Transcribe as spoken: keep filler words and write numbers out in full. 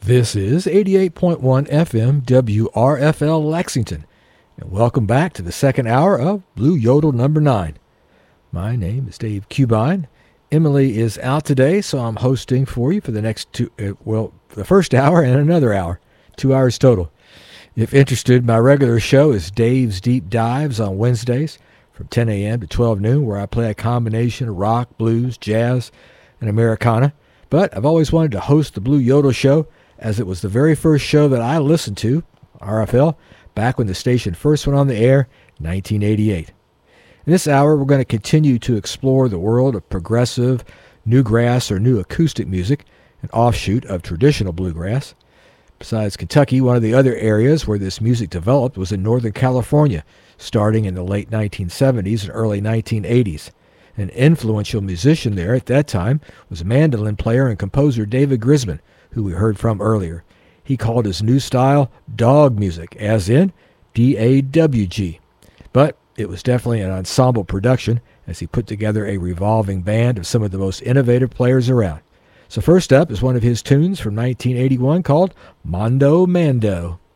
This is eighty-eight point one F M W R F L Lexington, and welcome back to the second hour of Blue Yodel number nine. My name is Dave Cubine. Emily is out today, so I'm hosting for you for the next two, uh, well, the first hour and another hour, two hours total. If interested, my regular show is Dave's Deep Dives on Wednesdays from ten a.m. to twelve noon, where I play a combination of rock, blues, jazz, and Americana. But I've always wanted to host the Blue Yodel Show, as it was the very first show that I listened to, R F L, back when the station first went on the air in nineteen eighty-eight. In this hour, we're going to continue to explore the world of progressive, newgrass, or new acoustic music, an offshoot of traditional bluegrass. Besides Kentucky, one of the other areas where this music developed was in Northern California, starting in the late nineteen seventies and early nineteen eighties. An influential musician there at that time was mandolin player and composer David Grisman, who we heard from earlier. He called his new style dog music, as in D A W G. But it was definitely an ensemble production, as he put together a revolving band of some of the most innovative players around. So first up is one of his tunes from nineteen eighty-one called Mondo Mando.